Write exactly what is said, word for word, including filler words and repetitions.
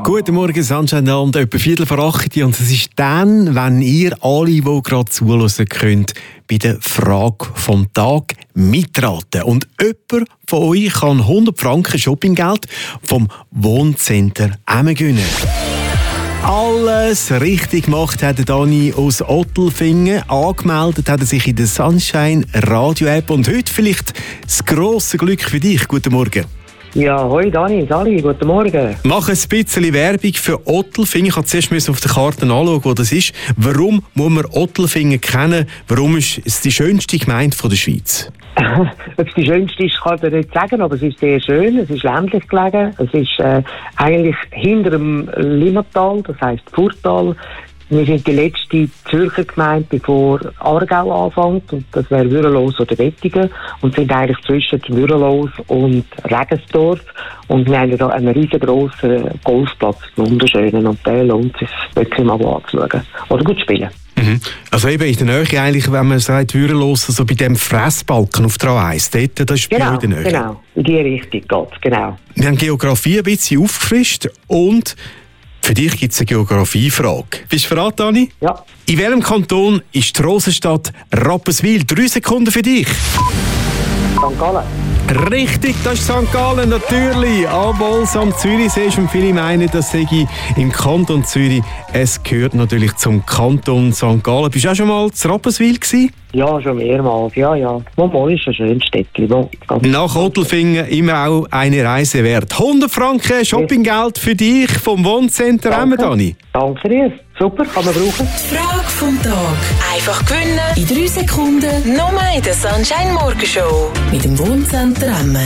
Guten Morgen, Sunshine und etwa Viertel vor acht. Und es ist dann, wenn ihr alle, die gerade zuhören könnt, bei der Frage vom Tag mitraten. Und jemand von euch kann hundert Franken Shoppinggeld vom Wohncenter Emmen gewinnen. Alles richtig gemacht hat Dani aus Ottelfingen. Angemeldet hat er sich in der Sunshine Radio App. Und heute vielleicht das grosse Glück für dich. Guten Morgen. Ja, hoi Dani, Sali, guten Morgen. Mach ein bisschen Werbung für Ottelfingen. Ich musste zuerst auf der Karte anschauen, wo das ist. Warum muss man Ottelfingen kennen? Warum ist es die schönste Gemeinde der Schweiz? Ob es die schönste ist, kann ich nicht sagen, aber es ist sehr schön. Es ist ländlich gelegen. Es ist äh, eigentlich hinter dem Limmatal, das heisst Furtal. Wir sind die letzte Zürcher Gemeinde, bevor Aargau anfängt, und das wäre Würelos oder Wettingen, und sind eigentlich zwischen Würelos und Regensdorf, und wir haben da einen riesengroßen Golfplatz, einen wunderschönen, und der lohnt sich wirklich mal anzuschauen oder gut spielen. Mhm. Also eben in der Nähe eigentlich, wenn man sagt Würelos, also bei dem Fressbalken auf der A eins, dort, das ist genau, bei euch in der Nähe. Genau, in die Richtung geht's, genau. Wir haben Geografie ein bisschen aufgefrischt und für dich gibt es eine Geografiefrage. Bist du bereit, Dani? Ja. In welchem Kanton ist die Rosenstadt Rapperswil? Drei Sekunden für dich. Sankt Gallen. Richtig, das ist Sankt Gallen, natürlich. Ambols am Zürichsee ist, und viele meinen, das sei im Kanton Zürich. Es gehört natürlich zum Kanton Sankt Gallen. Bist du auch schon mal zu Rapperswil gewesen? Ja, schon mehrmals, ja, ja. Momo ist ein schönes Städtchen. Nach Ottelfingen immer auch eine Reise wert. hundert Franken Shoppinggeld für dich vom Wohncenter Emmen, Dani. Danke dir. Super, kann man brauchen. Die Frage vom Tag. Einfach gewinnen in drei Sekunden. Nur in der Sunshine Morgenshow mit dem Wohncenter Emmen.